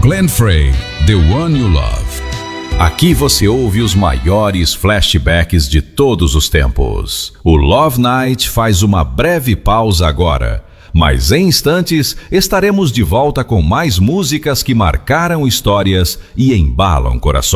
Glenn Frey, The One You Love. Aqui você ouve os maiores flashbacks de todos os tempos. O Love Night faz uma breve pausa agora, mas em instantes estaremos de volta com mais músicas que marcaram histórias e embalam corações.